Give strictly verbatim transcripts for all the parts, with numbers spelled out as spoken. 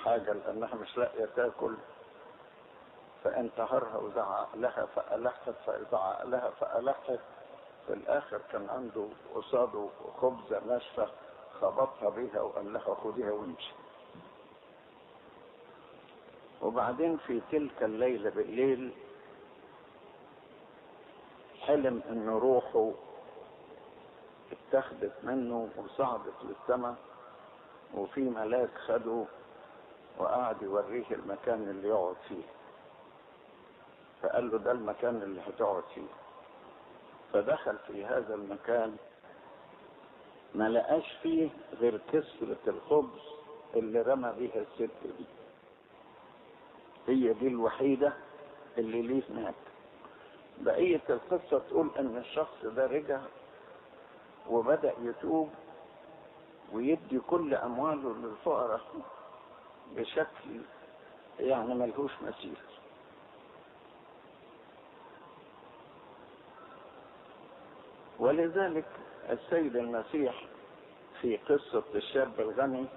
حاجة لأنها مش لاقية تاكل، فانتهرها وزعق لها فألحت، فزعق لها فألحت. في الآخر كان عنده قصاده خبزة ناشفة، خبطها بيها وقال لها خديها وامشي. وبعدين في تلك الليلة بالليل حلم ان روحه اتخذت منه وصعدت للسماء، وفي ملاك خده وقعد يوريه المكان اللي يقعد فيه، فقال له ده المكان اللي هتقعد فيه. فدخل في هذا المكان ما لقاش فيه غير كسرة الخبز اللي رمى بيها الست دي، هي دي الوحيدة اللي ليه هناك. بقية القصة تقول ان الشخص ده رجع وبدأ يتوب ويدي كل امواله للفقراء بشكل يعني ملهوش مثيل. ولذلك السيد المسيح في قصة الشاب الغني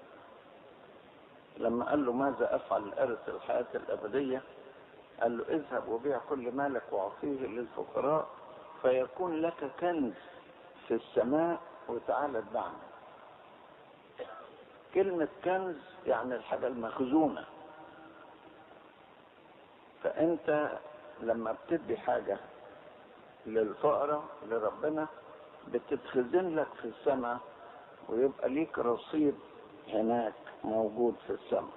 لما قال له ماذا افعل لأرث الحياة الابدية، قال له اذهب وبيع كل مالك واعطيه للفقراء فيكون لك كنز في السماء وتعالى اتبعني. كلمة كنز يعني الحاجة المخزونة. فانت لما بتدي حاجة للفقراء لربنا بتتخزن لك في السماء، ويبقى ليك رصيد هناك موجود في السماء.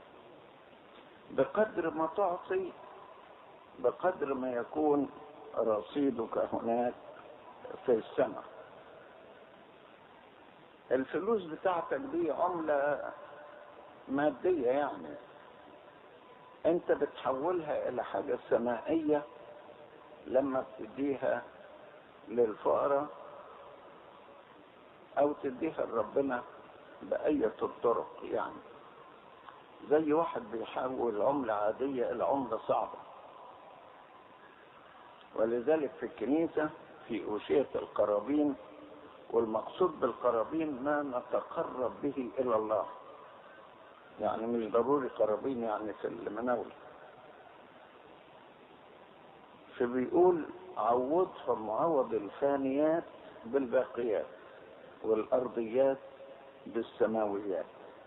بقدر ما تعطي بقدر ما يكون رصيدك هناك في السماء. الفلوس بتاعتك دي عملة مادية، يعني انت بتحولها الى حاجة سمائية لما بتديها للفقراء او تديها لربنا بأية الطرق. يعني زي واحد بيحول عملة عادية الى عملة صعبة. ولذلك في الكنيسة في أوشية القرابين، والمقصود بالقرابين ما نتقرب به إلى الله، يعني مش ضروري قرابين يعني في المناول. فبيقول عوضهم عوض الفانيات بالباقيات والأرضيات بالسماويات.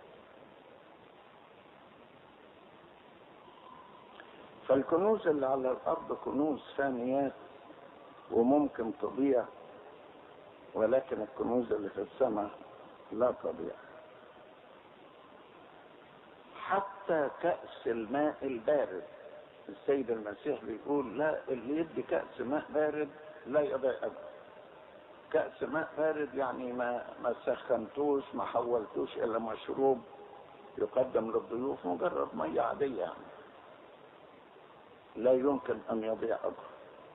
فالكنوز اللي على الأرض كنوز فانيات وممكن تضيع، ولكن الكنوز اللي في السماء لا تضيع. حتى كأس الماء البارد السيد المسيح بيقول لا، اللي يدي كأس ماء بارد لا يضيع أجره. كأس ماء بارد يعني ما ما سخنتوش ما حولتوش إلى مشروب يقدم للضيوف، مجرد مية عادية يعني لا يمكن أن يضيع أجره.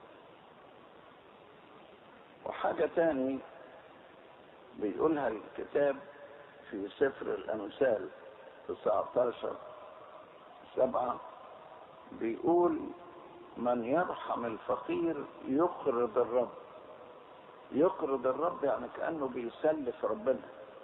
وحاجة تاني بيقولها الكتاب في سفر الأمثال تسعة عشر سبعة، بيقول من يرحم الفقير يقرض الرب. يقرض الرب يعني كأنه بيسلف ربنا.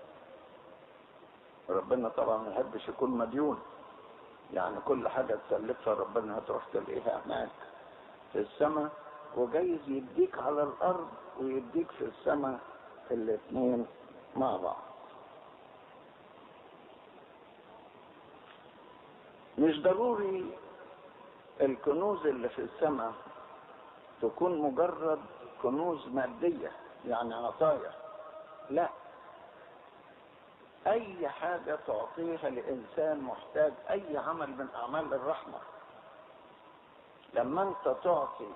ربنا طبعا ما يحبش يكون مديون، يعني كل حاجة تسلفها ربنا هتروح تلاقيها هناك في السماء، وجايز يديك على الأرض ويديك في السماء الاثنين مع بعض. مش ضروري الكنوز اللي في السماء تكون مجرد كنوز مادية يعني عطايا، لا، اي حاجة تعطيها لانسان محتاج، اي عمل من اعمال الرحمة. لما انت تعطي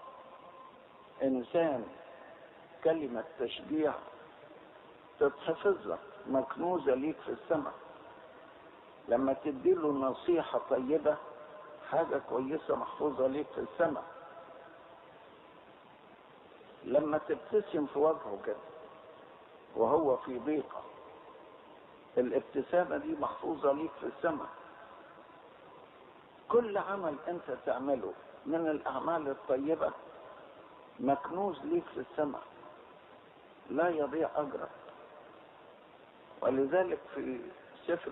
انسان كلمة تشجيع تتحفظ لك مكنوزة ليك في السماء. لما تديله نصيحة طيبة حاجة كويسة محفوظة ليك في السماء. لما تبتسم في وجهه كده وهو في ضيقة، الابتسامة دي محفوظة ليك في السماء. كل عمل انت تعمله من الاعمال الطيبة مكنوز ليك في السماء لا يضيع اجرك. ولذلك في سفر